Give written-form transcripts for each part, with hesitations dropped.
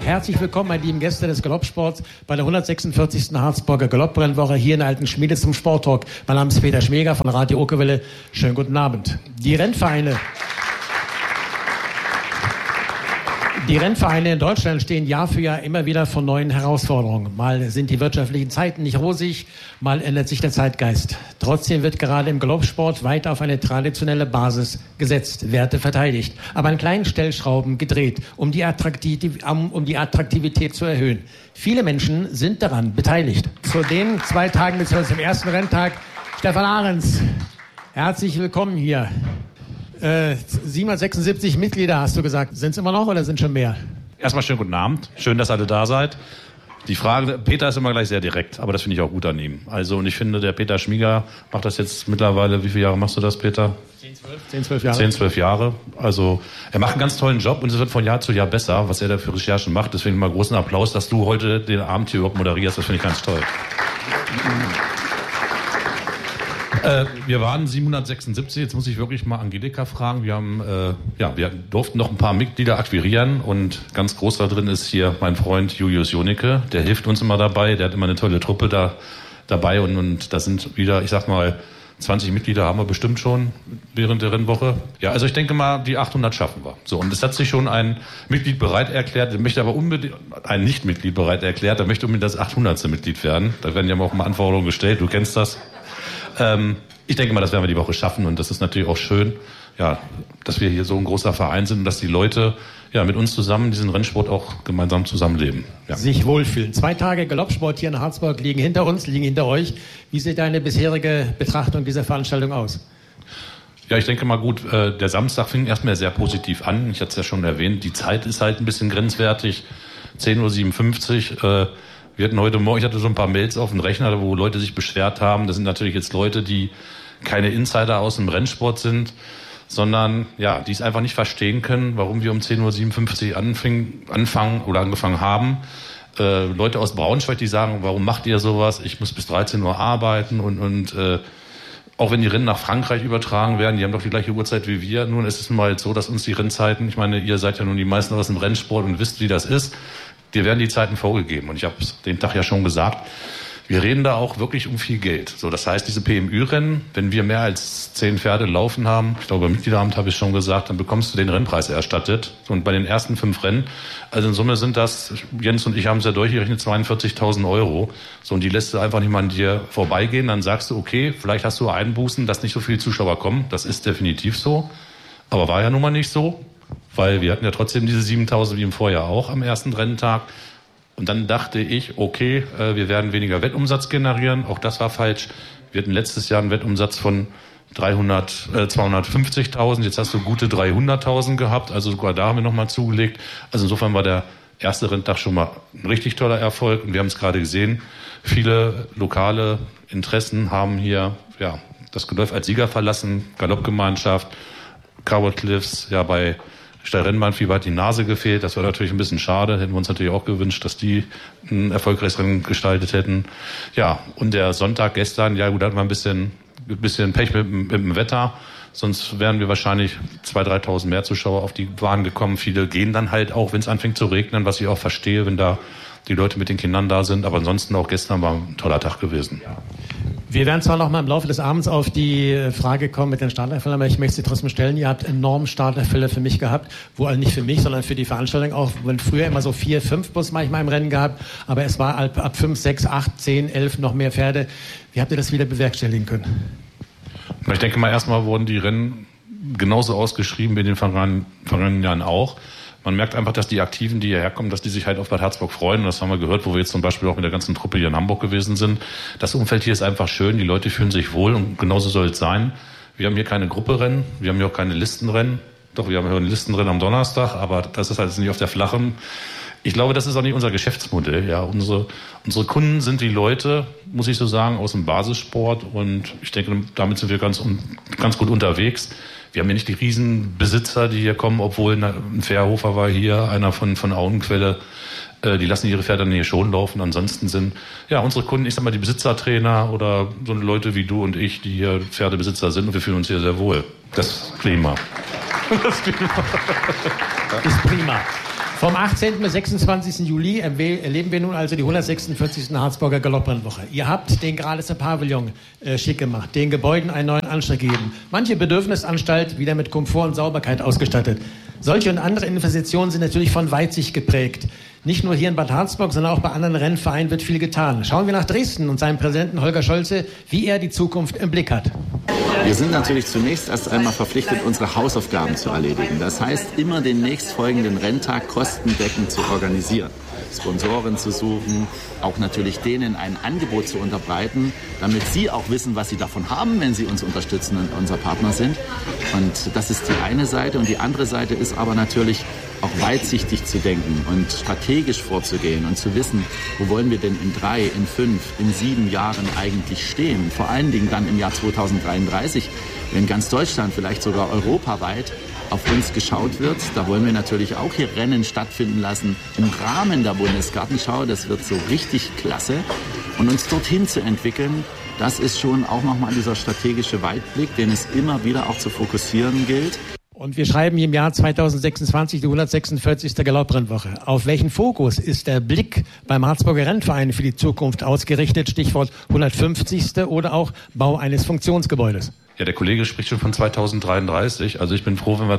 Herzlich willkommen, meine lieben Gäste des Galoppsports, bei der 146. Harzburger Galopprennwoche hier in der Alten Schmiede zum Sporttalk. Mein Name ist Peter Schmeger von Radio Okerwelle. Schönen guten Abend. Die Rennvereine in Deutschland stehen Jahr für Jahr immer wieder vor neuen Herausforderungen. Mal sind die wirtschaftlichen Zeiten nicht rosig, mal ändert sich der Zeitgeist. Trotzdem wird gerade im Galoppsport weiter auf eine traditionelle Basis gesetzt, Werte verteidigt, aber an kleinen Stellschrauben gedreht, um die Attraktivität zu erhöhen. Viele Menschen sind daran beteiligt. Zu den 2 Tagen bzw. dem ersten Renntag, Stefan Ahrens, herzlich willkommen hier. 776 Mitglieder, hast du gesagt. Sind es immer noch oder sind schon mehr? Erstmal schönen guten Abend. Schön, dass alle da seid. Die Frage, Peter ist immer gleich sehr direkt, aber das finde ich auch gut an ihm. Also, und ich finde, der Peter Schmieger macht das jetzt mittlerweile, wie viele Jahre machst du das, Peter? 10, 12 Jahre. 10, 12 Jahre. Also, er macht einen ganz tollen Job und es wird von Jahr zu Jahr besser, was er da für Recherchen macht. Deswegen mal großen Applaus, dass du heute den Abend hier überhaupt moderierst. Das finde ich ganz toll. Wir waren 776, jetzt muss ich wirklich mal Angelika fragen. Wir durften noch ein paar Mitglieder akquirieren und ganz groß da drin ist hier mein Freund Julius Jonicke, der hilft uns immer dabei, der hat immer eine tolle Truppe dabei und das sind wieder, ich sag mal, 20 Mitglieder haben wir bestimmt schon während der Rennwoche. Ja, also ich denke mal, die 800 schaffen wir. So, und es hat sich schon ein Mitglied bereit erklärt, der möchte aber unbedingt, ein Nicht-Mitglied bereit erklärt, der möchte unbedingt das 800. Mitglied werden. Da werden ja auch mal Anforderungen gestellt, du kennst das. Ich denke mal, das werden wir die Woche schaffen und das ist natürlich auch schön, ja, dass wir hier so ein großer Verein sind und dass die Leute ja mit uns zusammen diesen Rennsport auch gemeinsam zusammenleben. Ja. Sich wohlfühlen. 2 Tage Galoppsport hier in Harzburg liegen hinter uns, liegen hinter euch. Wie sieht deine bisherige Betrachtung dieser Veranstaltung aus? Ja, ich denke mal gut, der Samstag fing erstmal sehr positiv an. Ich hatte es ja schon erwähnt, die Zeit ist halt ein bisschen grenzwertig. 10:57 Uhr. Wir hatten heute Morgen, ich hatte so ein paar Mails auf dem Rechner, wo Leute sich beschwert haben. Das sind natürlich jetzt Leute, die keine Insider aus dem Rennsport sind, sondern ja, die es einfach nicht verstehen können, warum wir um 10:57 Uhr angefangen haben. Leute aus Braunschweig, die sagen, warum macht ihr sowas? Ich muss bis 13 Uhr arbeiten und auch wenn die Rennen nach Frankreich übertragen werden, die haben doch die gleiche Uhrzeit wie wir. Nun ist es mal jetzt so, dass uns die Rennzeiten, ich meine, ihr seid ja nun die meisten aus dem Rennsport und wisst, wie das ist. Dir werden die Zeiten vorgegeben. Und ich habe es den Tag ja schon gesagt, wir reden da auch wirklich um viel Geld. So, das heißt, diese PMÜ-Rennen, wenn wir mehr als 10 Pferde laufen haben, ich glaube, beim Mitgliederamt habe ich schon gesagt, dann bekommst du den Rennpreis erstattet. Und bei den ersten 5 Rennen, also in Summe sind das, Jens und ich haben es ja durchgerechnet, 42.000 Euro. So, und die lässt du einfach nicht mal an dir vorbeigehen. Dann sagst du, okay, vielleicht hast du Einbußen, dass nicht so viele Zuschauer kommen. Das ist definitiv so. Aber war ja nun mal nicht so. Weil wir hatten ja trotzdem diese 7.000 wie im Vorjahr auch am ersten Renntag. Und dann dachte ich, okay, wir werden weniger Wettumsatz generieren. Auch das war falsch. Wir hatten letztes Jahr einen Wettumsatz von 250.000. Jetzt hast du gute 300.000 gehabt. Also sogar da haben wir nochmal zugelegt. Also insofern war der erste Renntag schon mal ein richtig toller Erfolg. Und wir haben es gerade gesehen. Viele lokale Interessen haben hier ja das Gedolf als Sieger verlassen. Galoppgemeinschaft, Coward Cliffs, ja bei Steilrennbahnfieber hat die Nase gefehlt. Das war natürlich ein bisschen schade. Hätten wir uns natürlich auch gewünscht, dass die ein erfolgreiches Rennen gestaltet hätten. Ja, und der Sonntag gestern, ja gut, da hatten wir ein bisschen Pech mit dem Wetter. Sonst wären wir wahrscheinlich 2.000, 3.000 mehr Zuschauer auf die Bahn gekommen. Viele gehen dann halt auch, wenn es anfängt zu regnen, was ich auch verstehe, wenn da die Leute mit den Kindern da sind. Aber ansonsten auch gestern war ein toller Tag gewesen. Ja. Wir werden zwar noch mal im Laufe des Abends auf die Frage kommen mit den Starterfällen, aber ich möchte sie trotzdem stellen. Ihr habt enorm Starterfälle für mich gehabt, wo also nicht für mich, sondern für die Veranstaltung auch. Wir haben früher immer so 4, 5 Bus manchmal im Rennen gehabt, aber es war ab 5, 6, 8, 10, 11 noch mehr Pferde. Wie habt ihr das wieder bewerkstelligen können? Ich denke mal, erstmal wurden die Rennen genauso ausgeschrieben wie in den vergangenen Jahren auch. Man merkt einfach, dass die Aktiven, die hierher kommen, dass die sich halt auf Bad Harzburg freuen. Und das haben wir gehört, wo wir jetzt zum Beispiel auch mit der ganzen Truppe hier in Hamburg gewesen sind. Das Umfeld hier ist einfach schön, die Leute fühlen sich wohl und genauso soll es sein. Wir haben hier keine Grupperennen, wir haben hier auch keine Listenrennen. Doch, wir haben hier ein Listenrennen am Donnerstag, aber das ist halt nicht auf der flachen. Ich glaube, das ist auch nicht unser Geschäftsmodell. Ja, unsere Kunden sind die Leute, muss ich so sagen, aus dem Basissport. Und ich denke, damit sind wir ganz gut unterwegs. Wir haben ja nicht die Riesenbesitzer, die hier kommen, obwohl ein Fährhofer war hier, einer von Auenquelle. Die lassen ihre Pferde dann hier schon laufen. Ansonsten sind ja unsere Kunden, ich sag mal, die Besitzertrainer oder so Leute wie du und ich, die hier Pferdebesitzer sind. Und wir fühlen uns hier sehr wohl. Das ist prima. Das ist prima. Vom 18. bis 26. Juli erleben wir nun also die 146. Harzburger Galopprennwoche. Ihr habt den Graleser Pavillon schick gemacht, den Gebäuden einen neuen Anstrich gegeben. Manche Bedürfnisanstalt wieder mit Komfort und Sauberkeit ausgestattet. Solche und andere Investitionen sind natürlich von Weitsicht geprägt. Nicht nur hier in Bad Harzburg, sondern auch bei anderen Rennvereinen wird viel getan. Schauen wir nach Dresden und seinem Präsidenten Holger Scholze, wie er die Zukunft im Blick hat. Wir sind natürlich zunächst erst einmal verpflichtet, unsere Hausaufgaben zu erledigen. Das heißt, immer den nächstfolgenden Renntag kostendeckend zu organisieren. Sponsoren zu suchen, auch natürlich denen ein Angebot zu unterbreiten, damit sie auch wissen, was sie davon haben, wenn sie uns unterstützen und unser Partner sind. Und das ist die eine Seite. Und die andere Seite ist aber natürlich auch weitsichtig zu denken und strategisch vorzugehen und zu wissen, wo wollen wir denn in 3, in 5, in 7 Jahren eigentlich stehen. Vor allen Dingen dann im Jahr 2033, wenn ganz Deutschland, vielleicht sogar europaweit, auf uns geschaut wird. Da wollen wir natürlich auch hier Rennen stattfinden lassen im Rahmen der Bundesgartenschau. Das wird so richtig klasse. Und uns dorthin zu entwickeln, das ist schon auch nochmal dieser strategische Weitblick, den es immer wieder auch zu fokussieren gilt. Und wir schreiben im Jahr 2026 die 146. Galopprennwoche. Auf welchen Fokus ist der Blick beim Harzburger Rennverein für die Zukunft ausgerichtet? Stichwort 150. oder auch Bau eines Funktionsgebäudes. Ja, der Kollege spricht schon von 2033. Also ich bin froh, wenn wir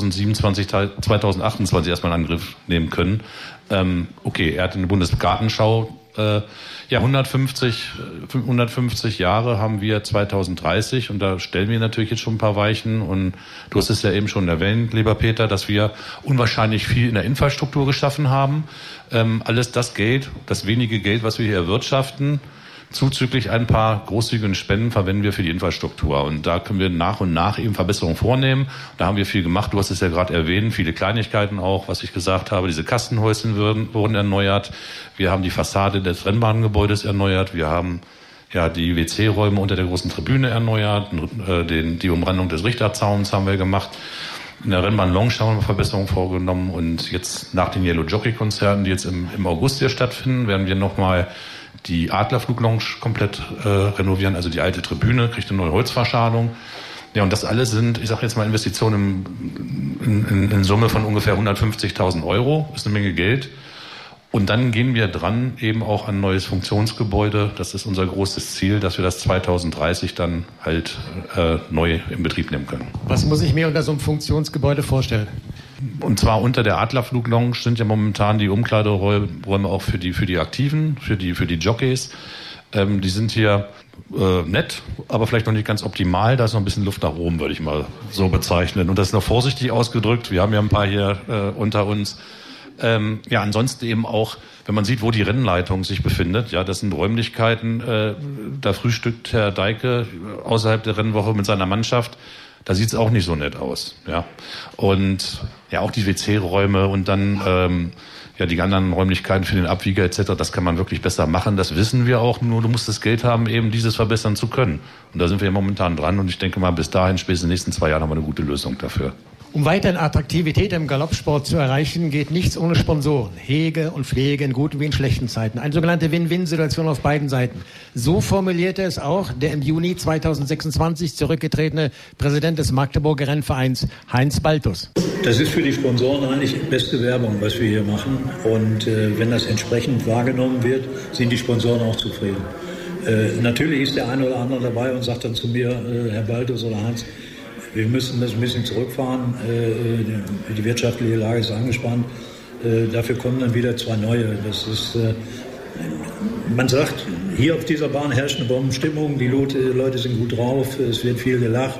2028 erstmal in Angriff nehmen können. Okay, er hat eine Bundesgartenschau. 150 Jahre haben wir 2030 und da stellen wir natürlich jetzt schon ein paar Weichen und du hast es ja eben schon erwähnt, lieber Peter, dass wir unwahrscheinlich viel in der Infrastruktur geschaffen haben. Alles das Geld, das wenige Geld, was wir hier erwirtschaften, zuzüglich ein paar großzügigen Spenden verwenden wir für die Infrastruktur. Und da können wir nach und nach eben Verbesserungen vornehmen. Da haben wir viel gemacht. Du hast es ja gerade erwähnt, viele Kleinigkeiten auch, was ich gesagt habe. Diese Kastenhäuschen wurden erneuert. Wir haben die Fassade des Rennbahngebäudes erneuert. Wir haben die WC-Räume unter der großen Tribüne erneuert. Die Umrandung des Richterzauns haben wir gemacht. In der Rennbahn Longe haben wir Verbesserungen vorgenommen. Und jetzt nach den Yellow Jockey Konzerten, die jetzt im August hier stattfinden, werden wir nochmal die Adlerfluglounge komplett renovieren, also die alte Tribüne, kriegt eine neue Holzverschalung. Ja, und das alles sind, ich sage jetzt mal, Investitionen in Summe von ungefähr 150.000 Euro, ist eine Menge Geld. Und dann gehen wir dran, eben auch an ein neues Funktionsgebäude. Das ist unser großes Ziel, dass wir das 2030 dann halt neu in Betrieb nehmen können. Was muss ich mir unter so einem Funktionsgebäude vorstellen? Und zwar unter der Adlerfluglounge sind ja momentan die Umkleideräume auch für die Aktiven, für die Jockeys. Die sind hier nett, aber vielleicht noch nicht ganz optimal. Da ist noch ein bisschen Luft nach oben, würde ich mal so bezeichnen. Und das ist noch vorsichtig ausgedrückt. Wir haben ja ein paar hier unter uns. Ansonsten eben auch, wenn man sieht, wo die Rennleitung sich befindet, ja, das sind Räumlichkeiten, da frühstückt Herr Deike außerhalb der Rennwoche mit seiner Mannschaft. Da sieht es auch nicht so nett aus, ja. Und ja, auch die WC-Räume und dann die anderen Räumlichkeiten für den Abwieger etc., das kann man wirklich besser machen. Das wissen wir auch, nur du musst das Geld haben, eben dieses verbessern zu können. Und da sind wir momentan dran und ich denke mal, bis dahin, spätestens in den nächsten 2 Jahren, haben wir eine gute Lösung dafür. Um weiterhin Attraktivität im Galoppsport zu erreichen, geht nichts ohne Sponsoren. Hege und Pflege in guten wie in schlechten Zeiten. Eine sogenannte Win-Win-Situation auf beiden Seiten. So formulierte es auch der im Juni 2026 zurückgetretene Präsident des Magdeburger Rennvereins, Heinz Baltus. Das ist für die Sponsoren eigentlich beste Werbung, was wir hier machen. Und wenn das entsprechend wahrgenommen wird, sind die Sponsoren auch zufrieden. Natürlich ist der eine oder andere dabei und sagt dann zu mir, Herr Baltus oder Heinz, wir müssen das ein bisschen zurückfahren. Die wirtschaftliche Lage ist angespannt. Dafür kommen dann wieder 2 neue. Das ist, man sagt, hier auf dieser Bahn herrscht eine Bombenstimmung. Die Leute sind gut drauf. Es wird viel gelacht.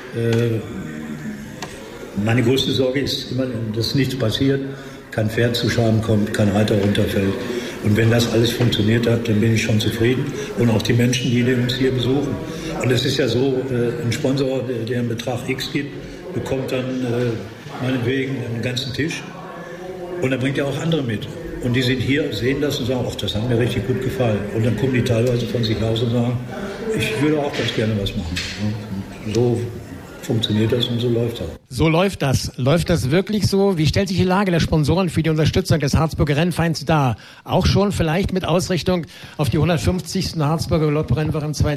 Meine größte Sorge ist immer, dass nichts passiert. Kein Pferd zu Schaden kommt, kein Reiter runterfällt. Und wenn das alles funktioniert hat, dann bin ich schon zufrieden. Und auch die Menschen, die uns hier besuchen. Und es ist ja so, ein Sponsor, der einen Betrag X gibt, bekommt dann meinetwegen einen ganzen Tisch. Und dann bringt er auch andere mit. Und die sind hier, sehen das und sagen, ach, das hat mir richtig gut gefallen. Und dann kommen die teilweise von sich aus und sagen, ich würde auch ganz gerne was machen. Und so funktioniert das und so läuft das. So läuft das. Läuft das wirklich so? Wie stellt sich die Lage der Sponsoren für die Unterstützung des Harzburger Rennvereins dar? Auch schon vielleicht mit Ausrichtung auf die 150. Harzburger Galopprennwoche im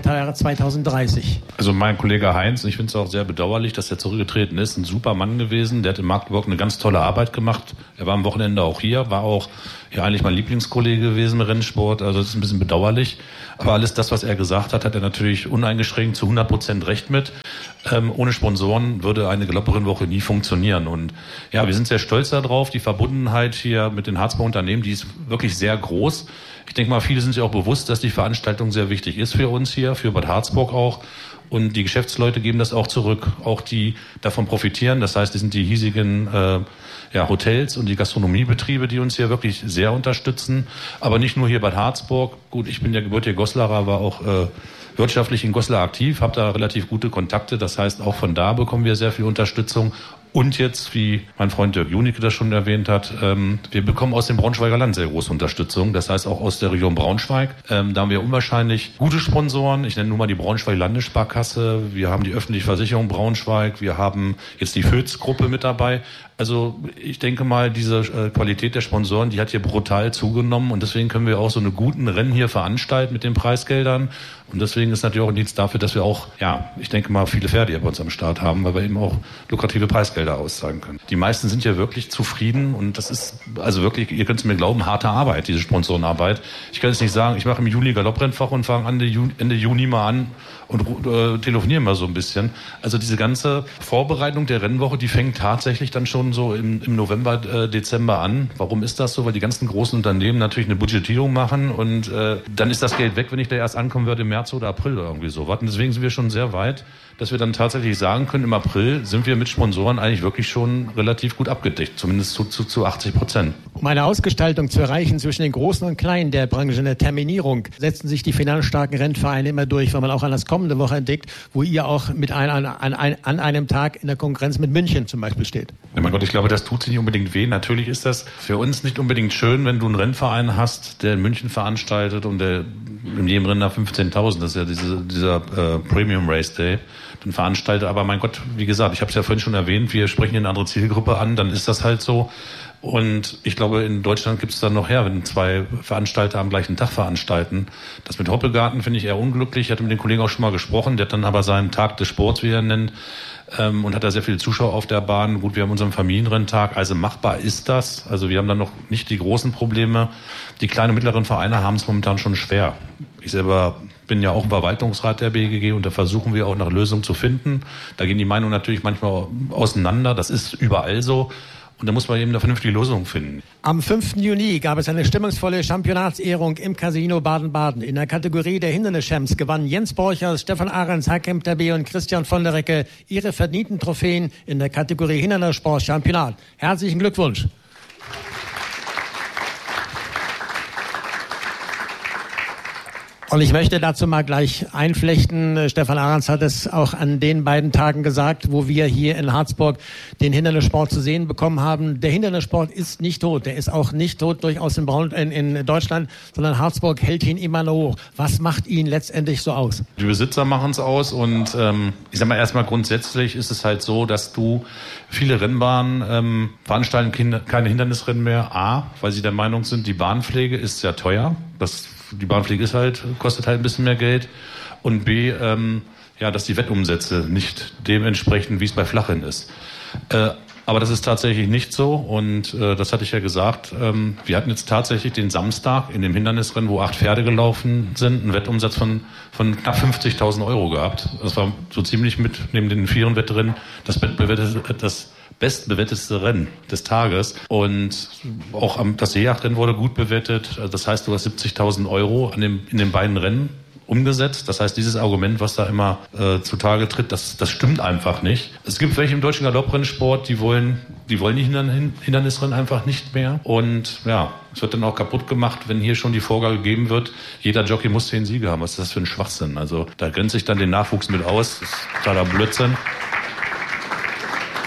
2030. Also mein Kollege Heinz, ich finde es auch sehr bedauerlich, dass er zurückgetreten ist. Ein super Mann gewesen. Der hat in Magdeburg eine ganz tolle Arbeit gemacht. Er war am Wochenende auch hier, war auch eigentlich mein Lieblingskollege gewesen im Rennsport. Also das ist ein bisschen bedauerlich. Aber alles das, was er gesagt hat, hat er natürlich uneingeschränkt zu 100% recht mit. Ohne Sponsoren würde eine Galopprennwoche nie funktionieren. Und ja, wir sind sehr stolz darauf. Die Verbundenheit hier mit den Harzburger Unternehmen, die ist wirklich sehr groß. Ich denke mal, viele sind sich auch bewusst, dass die Veranstaltung sehr wichtig ist für uns hier, für Bad Harzburg auch. Und die Geschäftsleute geben das auch zurück, auch die davon profitieren. Das heißt, das sind die hiesigen Hotels und die Gastronomiebetriebe, die uns hier wirklich sehr unterstützen. Aber nicht nur hier Bad Harzburg. Gut, ich bin ja gebürtiger Goslarer, war auch wirtschaftlich in Goslar aktiv, habe da relativ gute Kontakte. Das heißt, auch von da bekommen wir sehr viel Unterstützung. Und jetzt, wie mein Freund Dirk Junicke das schon erwähnt hat, wir bekommen aus dem Braunschweiger Land sehr große Unterstützung. Das heißt auch aus der Region Braunschweig. Da haben wir unwahrscheinlich gute Sponsoren. Ich nenne nur mal die Braunschweiger Landessparkasse. Wir haben die öffentliche Versicherung Braunschweig. Wir haben jetzt die Fötz-Gruppe mit dabei. Also ich denke mal, diese Qualität der Sponsoren, die hat hier brutal zugenommen. Und deswegen können wir auch so eine guten Rennen hier veranstalten mit den Preisgeldern. Und deswegen ist natürlich auch ein Dienst dafür, dass wir auch, ich denke mal, viele Pferde hier bei uns am Start haben, weil wir eben auch lukrative Preisgelder auszahlen können. Die meisten sind ja wirklich zufrieden und das ist also wirklich, ihr könnt es mir glauben, harte Arbeit, diese Sponsorenarbeit. Ich kann jetzt nicht sagen, ich mache im Juli Galopprennfach und fange Ende Juni mal an und telefonieren mal so ein bisschen. Also diese ganze Vorbereitung der Rennwoche, die fängt tatsächlich dann schon so im November, Dezember an. Warum ist das so? Weil die ganzen großen Unternehmen natürlich eine Budgetierung machen und dann ist das Geld weg, wenn ich da erst ankommen würde im März oder April oder irgendwie so. Und deswegen sind wir schon sehr weit, dass wir dann tatsächlich sagen können, im April sind wir mit Sponsoren eigentlich wirklich schon relativ gut abgedeckt, zumindest zu 80%. Um eine Ausgestaltung zu erreichen zwischen den Großen und Kleinen der Branche in der Terminierung, setzen sich die finanzstarken Rennvereine immer durch, weil man auch an das kommende Woche entdeckt, wo ihr auch mit an einem Tag in der Konkurrenz mit München zum Beispiel steht. Ja, mein Gott, ich glaube, das tut sich nicht unbedingt weh. Natürlich ist das für uns nicht unbedingt schön, wenn du einen Rennverein hast, der in München veranstaltet und der in jedem Rennen nach 15.000, das ist ja dieser Premium Race Day, dann veranstaltet. Aber mein Gott, wie gesagt, ich habe es ja vorhin schon erwähnt, wir sprechen hier eine andere Zielgruppe an, dann ist das halt so. Und ich glaube, in Deutschland gibt es dann noch wenn zwei Veranstalter am gleichen Tag veranstalten. Das mit Hoppegarten finde ich eher unglücklich. Ich hatte mit den Kollegen auch schon mal gesprochen. Der hat dann aber seinen Tag des Sports, wie er nennt, und hat da sehr viele Zuschauer auf der Bahn. Gut, wir haben unseren Familienrenntag. Also machbar ist das. Also wir haben dann noch nicht die großen Probleme. Die kleinen und mittleren Vereine haben es momentan schon schwer. Ich selber bin ja auch im Verwaltungsrat der BGG und da versuchen wir auch nach Lösungen zu finden. Da gehen die Meinungen natürlich manchmal auseinander. Das ist überall so. Und da muss man eben eine vernünftige Lösung finden. Am 5. Juni gab es eine stimmungsvolle Championatsehrung im Casino Baden-Baden. In der Kategorie der Hindernis-Champs gewannen Jens Borchers, Stefan Ahrens, Hakem Tabe und Christian von der Recke ihre verdienten Trophäen in der Kategorie Hindernissport Championat. Herzlichen Glückwunsch. Und ich möchte dazu mal gleich einflechten. Stefan Ahrens hat es auch an den beiden Tagen gesagt, wo wir hier in Harzburg den Hindernissport zu sehen bekommen haben. Der Hindernissport ist nicht tot. Der ist auch nicht tot durchaus in Deutschland, sondern Harzburg hält ihn immer noch hoch. Was macht ihn letztendlich so aus? Die Besitzer machen es aus und ich sag mal erstmal grundsätzlich ist es halt so, dass viele Rennbahnen veranstalten keine Hindernisrennen mehr. Weil sie der Meinung sind, die Bahnpflege ist sehr teuer. Die Bahnpflege kostet halt ein bisschen mehr Geld. Und B, dass die Wettumsätze nicht dementsprechend, wie es bei Flachrennen ist. Aber das ist tatsächlich nicht so. Und das hatte ich ja gesagt. Wir hatten jetzt tatsächlich den Samstag in dem Hindernisrennen, wo 8 Pferde gelaufen sind, einen Wettumsatz von knapp 50.000 Euro gehabt. Das war so ziemlich neben den 4 Wettrennen das bestbewettetste Rennen des Tages. Und auch das Seejachtrennen wurde gut bewettet. Das heißt, du hast 70.000 Euro in den beiden Rennen umgesetzt. Das heißt, dieses Argument, was da immer zutage tritt, das stimmt einfach nicht. Es gibt welche im deutschen Galopprennsport, die wollen die Hindernisrennen einfach nicht mehr. Und es wird dann auch kaputt gemacht, wenn hier schon die Vorgabe gegeben wird, jeder Jockey muss 10 Siege haben. Was ist das für ein Schwachsinn? Also da grenzt sich dann den Nachwuchs mit aus. Das ist totaler Blödsinn. Ich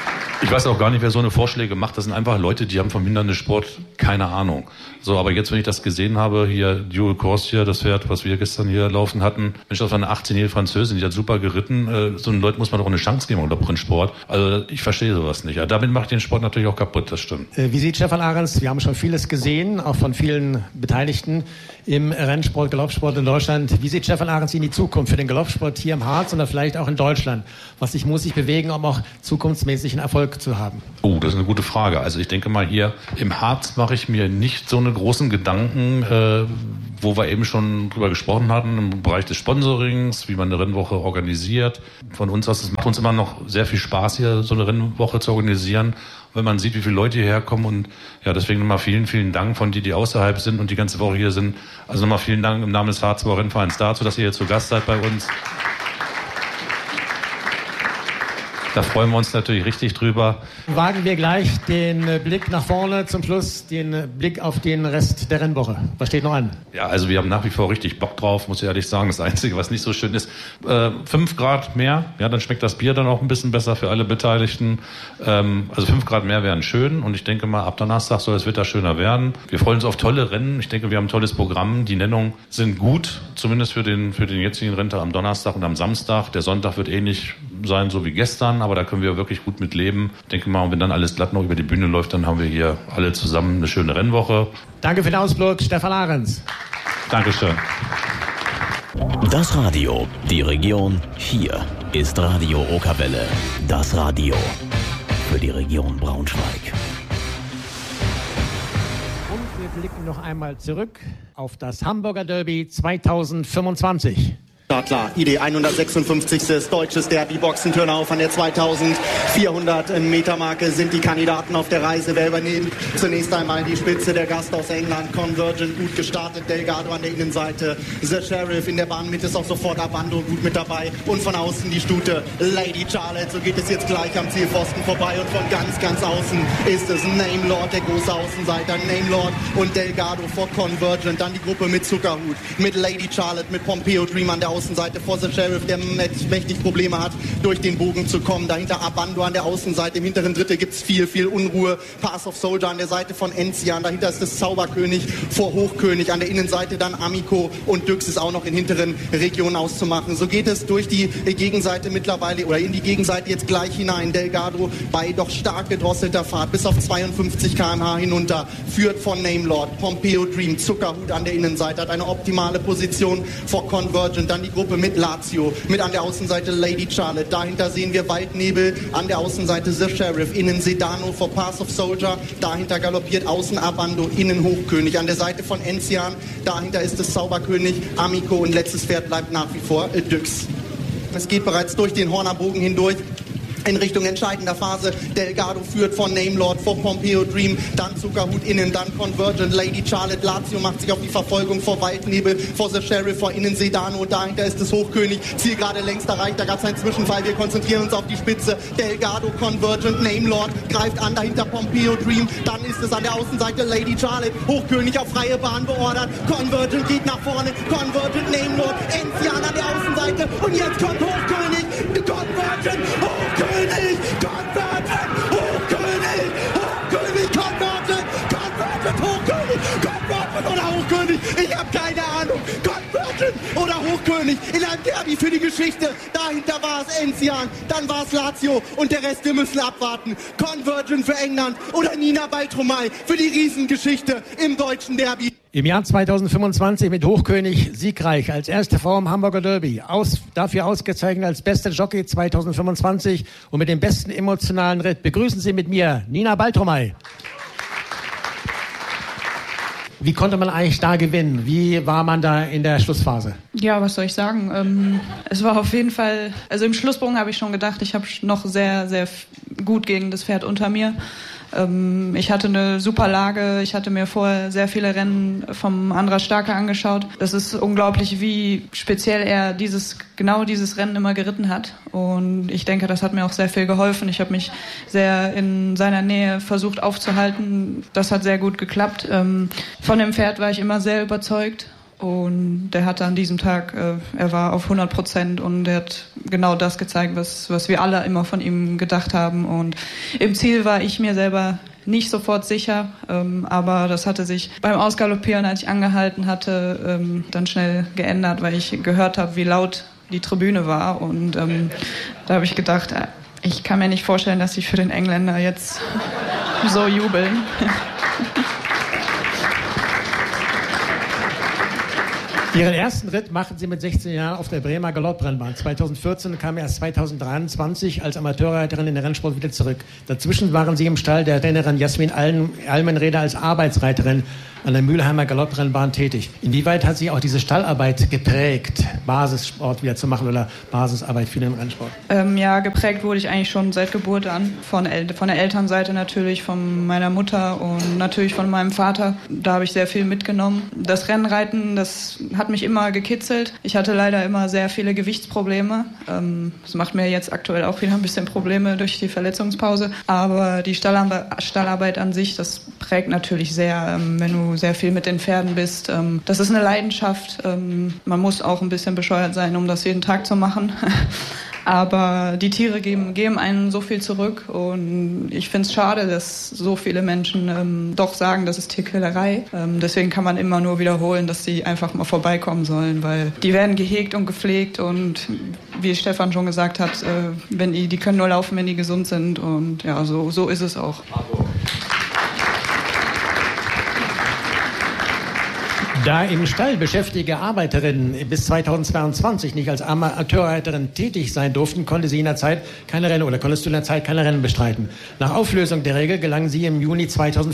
Ich weiß auch gar nicht, wer so eine Vorschläge macht. Das sind einfach Leute, die haben vom Hindernissport keine Ahnung. So, aber jetzt, wenn ich das gesehen habe, hier Dual Course hier, das Pferd, was wir gestern hier laufen hatten, Mensch, das war eine 18-jährige Französin, die hat super geritten. So einen Leuten muss man doch eine Chance geben unter Sprintsport. Also ich verstehe sowas nicht. Ja, damit mache ich den Sport natürlich auch kaputt, das stimmt. Wie sieht Stefan Ahrens, wir haben schon vieles gesehen, auch von vielen Beteiligten im Rennsport, Galoppsport in Deutschland. Wie sieht Stefan Ahrens in die Zukunft für den Galoppsport hier im Harz oder vielleicht auch in Deutschland? Was muss sich bewegen, um auch zukunftsmäßig einen Erfolg zu haben? Oh, das ist eine gute Frage. Also ich denke mal, hier im Harz mache ich mir nicht so eine großen Gedanken, wo wir eben schon drüber gesprochen hatten, im Bereich des Sponsorings, wie man eine Rennwoche organisiert. Von uns aus, es macht uns immer noch sehr viel Spaß, hier so eine Rennwoche zu organisieren, wenn man sieht, wie viele Leute hierher kommen. Und ja, deswegen nochmal vielen, vielen Dank von die außerhalb sind und die ganze Woche hier sind. Also nochmal vielen Dank im Namen des Harzauer Rennvereins dazu, dass ihr hier zu Gast seid bei uns. Da freuen wir uns natürlich richtig drüber. Wagen wir gleich den Blick nach vorne zum Schluss, den Blick auf den Rest der Rennwoche. Was steht noch an? Ja, also wir haben nach wie vor richtig Bock drauf, muss ich ehrlich sagen. Das Einzige, was nicht so schön ist, 5 Grad mehr, ja, dann schmeckt das Bier dann auch ein bisschen besser für alle Beteiligten. Also 5 Grad mehr wären schön und ich denke mal, ab Donnerstag soll das Wetter schöner werden. Wir freuen uns auf tolle Rennen. Ich denke, wir haben ein tolles Programm. Die Nennungen sind gut, zumindest für den jetzigen Renntag am Donnerstag und am Samstag. Der Sonntag wird ähnlich sein, so wie gestern, aber da können wir wirklich gut mit leben. Ich denke mal, wenn dann alles glatt noch über die Bühne läuft, dann haben wir hier alle zusammen eine schöne Rennwoche. Danke für den Ausflug, Stefan Ahrens. Dankeschön. Das Radio, die Region, hier ist Radio Okerwelle. Das Radio für die Region Braunschweig. Und wir blicken noch einmal zurück auf das Hamburger Derby 2025. Klar, ID 156. Deutsches Derby, Boxenturnauf an der 2400 Meter Marke sind die Kandidaten auf der Reise. Wer übernimmt zunächst einmal die Spitze? Der Gast aus England, Convergent, gut gestartet, Delgado an der Innenseite, The Sheriff in der Bahnmitte ist auch sofort Abando gut mit dabei und von außen die Stute Lady Charlotte. So geht es jetzt gleich am Zielpfosten vorbei und von ganz außen ist es Namelord, der große Außenseiter. Namelord und Delgado vor Convergent, dann die Gruppe mit Zuckerhut, mit Lady Charlotte, mit Pompeo Dream an der Außenseite vor The Sheriff, der mächtig Probleme hat, durch den Bogen zu kommen. Dahinter Abando an der Außenseite. Im hinteren Drittel gibt es viel Unruhe. Pass of Soldier an der Seite von Enzian. Dahinter ist das Zauberkönig vor Hochkönig. An der Innenseite dann Amico und Dyx ist auch noch in hinteren Regionen auszumachen. So geht es durch die Gegenseite mittlerweile oder in die Gegenseite jetzt gleich hinein. Delgado bei doch stark gedrosselter Fahrt bis auf 52 km/h hinunter. Führt von Namelord. Pompeo Dream. Zuckerhut an der Innenseite. Hat eine optimale Position vor Convergent. Dann die Gruppe mit Lazio, mit an der Außenseite Lady Charlotte. Dahinter sehen wir Waldnebel, an der Außenseite The Sheriff, innen Sedano vor Pass of Soldier. Dahinter galoppiert außen Abando, innen Hochkönig. An der Seite von Enzian, dahinter ist es Zauberkönig, Amico und letztes Pferd bleibt nach wie vor Dyx. Es geht bereits durch den Hornerbogen hindurch. In Richtung entscheidender Phase. Delgado führt von Namelord vor Pompeo Dream, dann Zuckerhut innen, dann Convergent, Lady Charlotte, Lazio macht sich auf die Verfolgung vor Waldnebel, vor The Sheriff, vor innen Sedano und dahinter ist es Hochkönig. Zielgerade längst erreicht, da gab es einen Zwischenfall, wir konzentrieren uns auf die Spitze. Delgado, Convergent, Namelord greift an, dahinter Pompeo Dream, dann ist es an der Außenseite Lady Charlotte, Hochkönig auf freie Bahn beordert, Convergent geht nach vorne, Convergent, Namelord, Enzian an der Außenseite und jetzt kommt Hochkönig, Convergent, Hochkönig! Convergent, Hochkönig, Convergent oder Hochkönig, ich habe keine Ahnung, Convergent oder Hochkönig in einem Derby für die Geschichte, dahinter war es Enzian, dann war es Lazio und der Rest, wir müssen abwarten, Convergent für England oder Nina Baltromei für die Riesengeschichte im deutschen Derby. Im Jahr 2025 mit Hochkönig siegreich als erste Frau im Hamburger Derby, dafür ausgezeichnet als bester Jockey 2025 und mit dem besten emotionalen Ritt. Begrüßen Sie mit mir Nina Baltromei. Wie konnte man eigentlich da gewinnen? Wie war man da in der Schlussphase? Ja, was soll ich sagen? Es war auf jeden Fall, also im Schlussbogen habe ich schon gedacht, ich habe noch sehr, sehr gut gegen das Pferd unter mir. Ich hatte eine super Lage, ich hatte mir vorher sehr viele Rennen vom Andras Starke angeschaut. Das ist unglaublich, wie speziell er genau dieses Rennen immer geritten hat. Und ich denke, das hat mir auch sehr viel geholfen. Ich habe mich sehr in seiner Nähe versucht aufzuhalten. Das hat sehr gut geklappt. Von dem Pferd war ich immer sehr überzeugt. Und der hatte an diesem Tag, er war auf 100% und er hat genau das gezeigt, was wir alle immer von ihm gedacht haben. Und im Ziel war ich mir selber nicht sofort sicher, aber das hatte sich beim Ausgaloppieren, als ich angehalten hatte, dann schnell geändert, weil ich gehört habe, wie laut die Tribüne war. Und da habe ich gedacht, ich kann mir nicht vorstellen, dass sie für den Engländer jetzt so jubeln. Ihren ersten Ritt machten Sie mit 16 Jahren auf der Bremer Galopprennbahn. 2014 kam erst 2023 als Amateurreiterin in den Rennsport wieder zurück. Dazwischen waren Sie im Stall der Trainerin Jasmin Almenreder als Arbeitsreiterin an der Mülheimer Galopprennbahn tätig. Inwieweit hat Sie auch diese Stallarbeit geprägt, Basissport wieder zu machen oder Basisarbeit für den Rennsport? Ja, geprägt wurde ich eigentlich schon seit Geburt an. Von der Elternseite natürlich, von meiner Mutter und natürlich von meinem Vater. Da habe ich sehr viel mitgenommen. Das Rennreiten, das hat mich immer gekitzelt. Ich hatte leider immer sehr viele Gewichtsprobleme. Das macht mir jetzt aktuell auch wieder ein bisschen Probleme durch die Verletzungspause. Aber die Stallarbeit an sich, das prägt natürlich sehr, wenn du sehr viel mit den Pferden bist. Das ist eine Leidenschaft. Man muss auch ein bisschen bescheuert sein, um das jeden Tag zu machen. Aber die Tiere geben einen so viel zurück und ich finde es schade, dass so viele Menschen doch sagen, das ist Tierquälerei. Deswegen kann man immer nur wiederholen, dass sie einfach mal vorbeikommen sollen, weil die werden gehegt und gepflegt und wie Stefan schon gesagt hat, die können nur laufen, wenn die gesund sind und ja, so ist es auch. Da im Stall beschäftigte Arbeiterinnen bis 2022 nicht als Amateurreiterin tätig sein durften, konntest du in der Zeit keine Rennen bestreiten. Nach Auflösung der Regel gelangen sie im Juni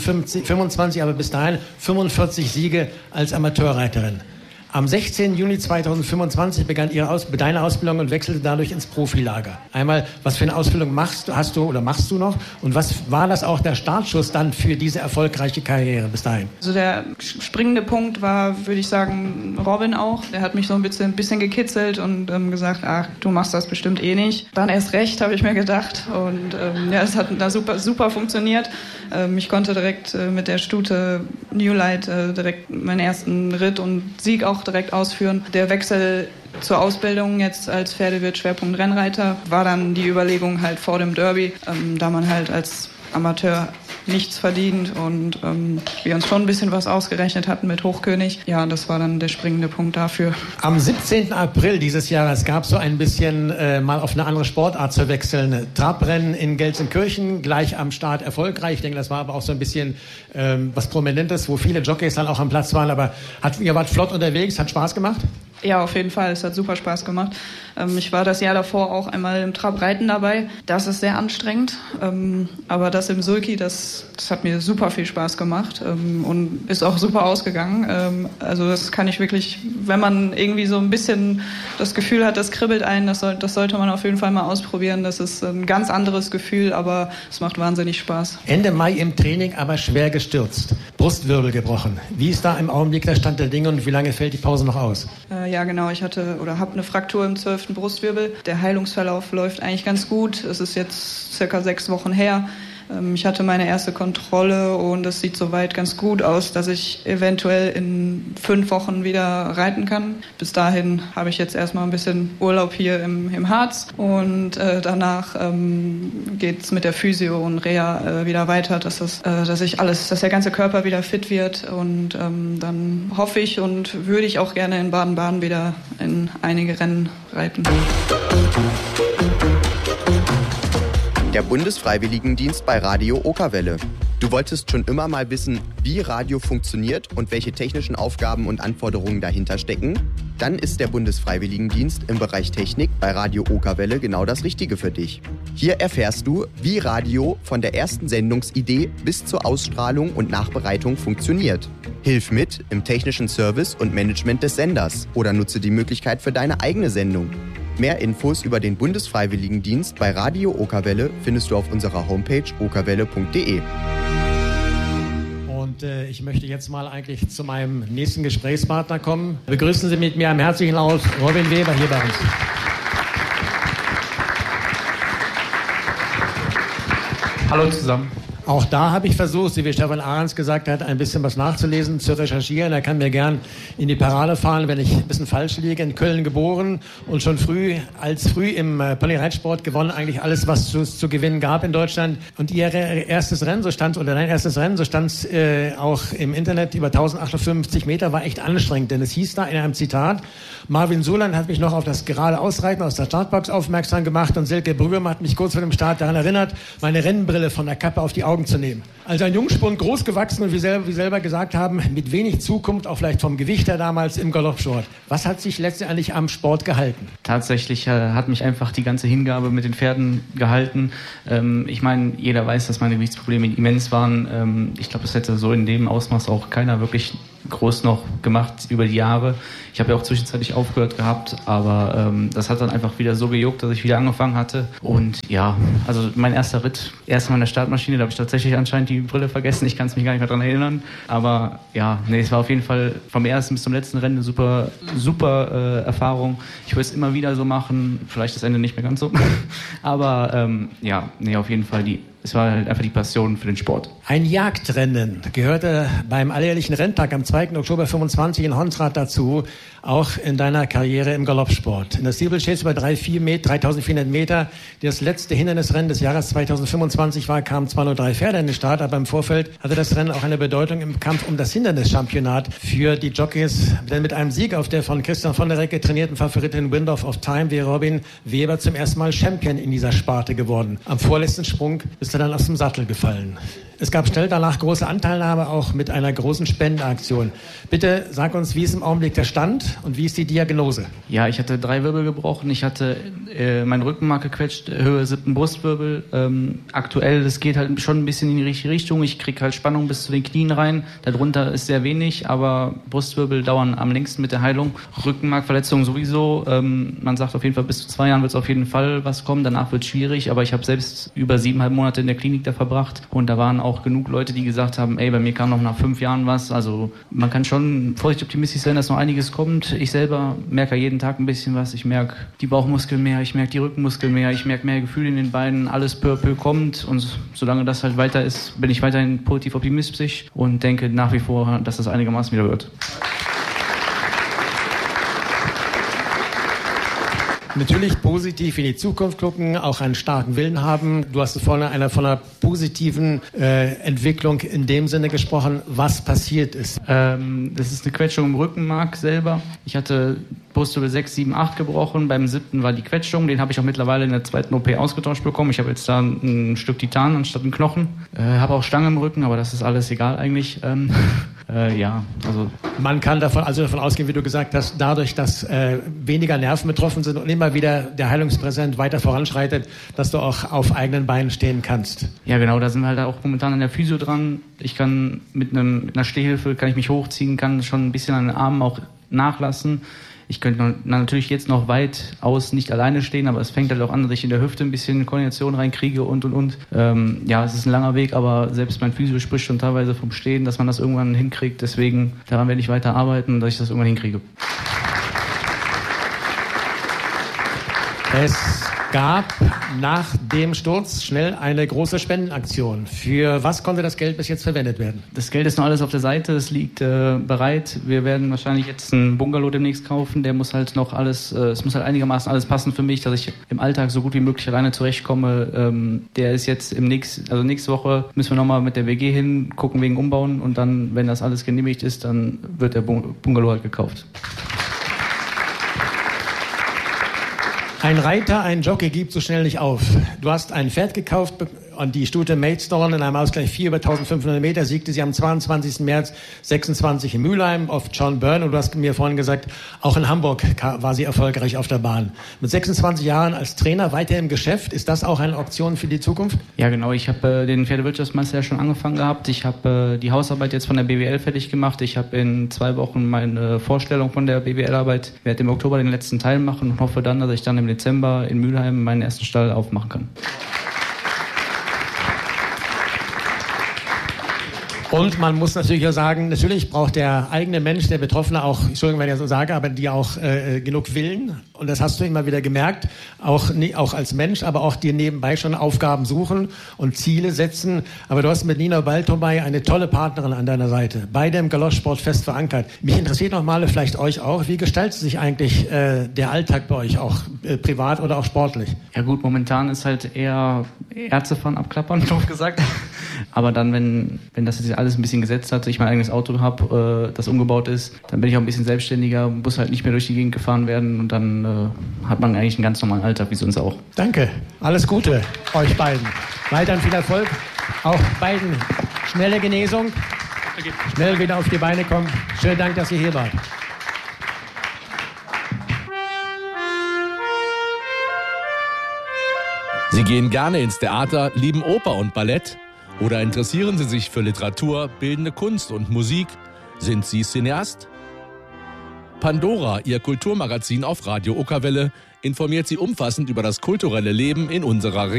2025 aber bis dahin 45 Siege als Amateurreiterin. Am 16. Juni 2025 begann deine Ausbildung und wechselte dadurch ins Profilager. Einmal, was für eine Ausbildung machst du noch? Und was war das auch der Startschuss dann für diese erfolgreiche Karriere bis dahin? Also der springende Punkt war, würde ich sagen, Robin auch. Der hat mich so ein bisschen gekitzelt und gesagt, du machst das bestimmt eh nicht. Dann erst recht, habe ich mir gedacht. Und es hat da super funktioniert. Ich konnte direkt mit der Stute New Light direkt meinen ersten Ritt und Sieg auch direkt ausführen. Der Wechsel zur Ausbildung jetzt als Pferdewirt Schwerpunkt Rennreiter war dann die Überlegung halt vor dem Derby, da man halt als Amateur nichts verdient und wir uns schon ein bisschen was ausgerechnet hatten mit Hochkönig. Ja, das war dann der springende Punkt dafür. Am 17. April dieses Jahres gab es so ein bisschen mal auf eine andere Sportart zu wechseln. Trabrennen in Gelsenkirchen, gleich am Start erfolgreich. Ich denke, das war aber auch so ein bisschen was Prominentes, wo viele Jockeys dann auch am Platz waren. Aber ihr wart flott unterwegs, hat Spaß gemacht? Ja, auf jeden Fall. Es hat super Spaß gemacht. Ich war das Jahr davor auch einmal im Trabreiten dabei. Das ist sehr anstrengend. Aber das im Sulky, das hat mir super viel Spaß gemacht und ist auch super ausgegangen. Also das kann ich wirklich, wenn man irgendwie so ein bisschen das Gefühl hat, das kribbelt einen, das sollte man auf jeden Fall mal ausprobieren. Das ist ein ganz anderes Gefühl, aber es macht wahnsinnig Spaß. Ende Mai im Training aber schwer gestürzt. Brustwirbel gebrochen. Wie ist da im Augenblick der Stand der Dinge und wie lange fällt die Pause noch aus? Ja, genau. Ich habe eine Fraktur im 12. Brustwirbel. Der Heilungsverlauf läuft eigentlich ganz gut. Es ist jetzt circa 6 Wochen her. Ich hatte meine erste Kontrolle und es sieht soweit ganz gut aus, dass ich eventuell in 5 Wochen wieder reiten kann. Bis dahin habe ich jetzt erstmal ein bisschen Urlaub hier im Harz und danach geht's mit der Physio und Reha wieder weiter, dass der ganze Körper wieder fit wird und dann hoffe ich und würde ich auch gerne in Baden-Baden wieder in einige Rennen reiten. Der Bundesfreiwilligendienst bei Radio Okerwelle. Du wolltest schon immer mal wissen, wie Radio funktioniert und welche technischen Aufgaben und Anforderungen dahinter stecken? Dann ist der Bundesfreiwilligendienst im Bereich Technik bei Radio Okerwelle genau das Richtige für dich. Hier erfährst du, wie Radio von der ersten Sendungsidee bis zur Ausstrahlung und Nachbereitung funktioniert. Hilf mit im technischen Service und Management des Senders oder nutze die Möglichkeit für deine eigene Sendung. Mehr Infos über den Bundesfreiwilligendienst bei Radio Okerwelle findest du auf unserer Homepage okerwelle.de. Und ich möchte jetzt mal eigentlich zu meinem nächsten Gesprächspartner kommen. Begrüßen Sie mit mir am herzlichen Applaus Robin Weber hier bei uns. Hallo zusammen. Auch da habe ich versucht, wie Stefan Ahrens gesagt hat, ein bisschen was nachzulesen, zu recherchieren. Er kann mir gern in die Parade fahren, wenn ich ein bisschen falsch liege. In Köln geboren und schon früh im Ponyreitsport gewonnen, eigentlich alles, was zu gewinnen gab in Deutschland. Und dein erstes Rennen, so stand es auch im Internet, über 1058 Meter, war echt anstrengend. Denn es hieß da in einem Zitat, Marvin Suland hat mich noch auf das gerade Ausreiten aus der Startbox aufmerksam gemacht und Silke Brügger hat mich kurz vor dem Start daran erinnert, meine Rennbrille von der Kappe auf die Augen zu nehmen. Also ein Jungspund, groß gewachsen und wie selber gesagt haben, mit wenig Zukunft, auch vielleicht vom Gewicht her damals im Galoppsport. Was hat sich letztendlich am Sport gehalten? Tatsächlich hat mich einfach die ganze Hingabe mit den Pferden gehalten. Ich meine, jeder weiß, dass meine Gewichtsprobleme immens waren. Ich glaube, das hätte so in dem Ausmaß auch keiner wirklich groß noch gemacht über die Jahre. Ich habe ja auch zwischenzeitlich aufgehört gehabt, aber das hat dann einfach wieder so gejuckt, dass ich wieder angefangen hatte. Und ja, also mein erster Ritt, erstmal in der Startmaschine, da habe ich tatsächlich anscheinend die Brille vergessen. Ich kann es mich gar nicht mehr daran erinnern. Aber ja, es war auf jeden Fall vom ersten bis zum letzten Rennen eine super Erfahrung. Ich würde es immer wieder so machen, vielleicht das Ende nicht mehr ganz so. Aber auf jeden Fall es war halt einfach die Passion für den Sport. Ein Jagdrennen gehörte beim alljährlichen Renntag am 2. Oktober 25 in Honsrad dazu, auch in deiner Karriere im Galoppsport. In der Steeplechase über 3.400 Meter, die das letzte Hindernisrennen des Jahres 2025 war, kamen zwar nur 3 Pferde in den Start, aber im Vorfeld hatte das Rennen auch eine Bedeutung im Kampf um das Hindernischampionat für die Jockeys. Denn mit einem Sieg auf der von Christian von der Recke trainierten Favoritin Wind of Time wäre Robin Weber zum ersten Mal Champion in dieser Sparte geworden. Am vorletzten Sprung ist er dann aus dem Sattel gefallen. Es gab schnell danach große Anteilnahme, auch mit einer großen Spendenaktion. Bitte sag uns, wie ist im Augenblick der Stand und wie ist die Diagnose? Ja, ich hatte 3 Wirbel gebrochen, ich hatte mein Rückenmark gequetscht, Höhe 7. Brustwirbel. Aktuell, das geht halt schon ein bisschen in die richtige Richtung. Ich kriege halt Spannung bis zu den Knien rein. Darunter ist sehr wenig, aber Brustwirbel dauern am längsten mit der Heilung. Rückenmarkverletzung sowieso. Man sagt auf jeden Fall, bis zu 2 Jahren wird es auf jeden Fall was kommen. Danach wird es schwierig, aber ich habe selbst über 7,5 Monate in der Klinik da verbracht und da waren auch genug Leute, die gesagt haben, bei mir kam noch nach 5 Jahren was. Also man kann schon vorsichtig optimistisch sein, dass noch einiges kommt. Ich selber merke jeden Tag ein bisschen was. Ich merke die Bauchmuskeln mehr, ich merke die Rückenmuskeln mehr, ich merke mehr Gefühle in den Beinen. Alles peu à peu kommt und solange das halt weiter ist, bin ich weiterhin positiv optimistisch und denke nach wie vor, dass das einigermaßen wieder wird. Natürlich positiv in die Zukunft gucken, auch einen starken Willen haben. Du hast von einer positiven Entwicklung in dem Sinne gesprochen, was passiert ist. Das ist eine Quetschung im Rückenmark selber. Ich hatte Brustwirbel 6, 7, 8 gebrochen. Beim 7. war die Quetschung. Den habe ich auch mittlerweile in der 2. OP ausgetauscht bekommen. Ich habe jetzt da ein Stück Titan anstatt einen Knochen. Habe auch Stange im Rücken, aber das ist alles egal eigentlich. Man kann davon ausgehen, wie du gesagt hast, dadurch, dass weniger Nerven betroffen sind und immer wieder der Heilungspräsent weiter voranschreitet, dass du auch auf eigenen Beinen stehen kannst. Ja, genau, da sind wir halt auch momentan an der Physio dran. Ich kann mit einer Stehhilfe kann ich mich hochziehen, kann schon ein bisschen an den Armen auch nachlassen. Ich könnte natürlich jetzt noch weit aus nicht alleine stehen, aber es fängt halt auch an, dass ich in der Hüfte ein bisschen Koordination reinkriege und. Es ist ein langer Weg, aber selbst mein Physio spricht schon teilweise vom Stehen, dass man das irgendwann hinkriegt. Deswegen, daran werde ich weiter arbeiten, dass ich das irgendwann hinkriege. Es gab nach dem Sturz schnell eine große Spendenaktion. Für was konnte das Geld bis jetzt verwendet werden? Das Geld ist noch alles auf der Seite, es liegt bereit. Wir werden wahrscheinlich jetzt einen Bungalow demnächst kaufen. Der muss halt noch alles, es muss halt einigermaßen alles passen für mich, dass ich im Alltag so gut wie möglich alleine zurechtkomme. Der ist jetzt nächste Woche müssen wir nochmal mit der WG hin, gucken wegen Umbauen und dann, wenn das alles genehmigt ist, dann wird der Bungalow halt gekauft. Ein Reiter, ein Jockey gibt so schnell nicht auf. Du hast ein Pferd gekauft und die Stute Maidstone in einem Ausgleich 4 über 1500 Meter siegte sie am 22. März 26 in Mülheim auf John Byrne und du hast mir vorhin gesagt, auch in Hamburg war sie erfolgreich auf der Bahn. Mit 26 Jahren als Trainer weiter im Geschäft, ist das auch eine Option für die Zukunft? Ja genau, ich habe den Pferdewirtschaftsmeister ja schon angefangen gehabt. Ich habe die Hausarbeit jetzt von der BWL fertig gemacht. Ich habe in 2 Wochen meine Vorstellung von der BWL-Arbeit. Ich werde im Oktober den letzten Teil machen und hoffe dann, dass ich dann im Dezember in Mülheim meinen ersten Stall aufmachen kann. Und man muss natürlich auch sagen, natürlich braucht der eigene Mensch, der Betroffene auch, Entschuldigung, wenn ich das so sage, aber die auch genug Willen. Und das hast du immer wieder gemerkt, auch als Mensch, aber auch dir nebenbei schon Aufgaben suchen und Ziele setzen. Aber du hast mit Nina Baltobay eine tolle Partnerin an deiner Seite, beide im Galoppsport fest verankert. Mich interessiert nochmal, vielleicht euch auch, wie gestaltet sich eigentlich der Alltag bei euch, auch privat oder auch sportlich? Ja gut, momentan ist halt eher Ärzte von abklappern, doof gesagt. Aber dann, wenn das jetzt alles ein bisschen gesetzt hat, ich mein eigenes Auto habe, das umgebaut ist, dann bin ich auch ein bisschen selbstständiger, muss halt nicht mehr durch die Gegend gefahren werden und dann hat man eigentlich einen ganz normalen Alltag, wie sonst auch. Danke, alles Gute euch beiden. Weiterhin viel Erfolg, auch beiden schnelle Genesung, schnell wieder auf die Beine kommen. Schönen Dank, dass ihr hier wart. Sie gehen gerne ins Theater, lieben Oper und Ballett? Oder interessieren Sie sich für Literatur, bildende Kunst und Musik? Sind Sie Cineast? Pandora, Ihr Kulturmagazin auf Radio Okerwelle, informiert Sie umfassend über das kulturelle Leben in unserer Region.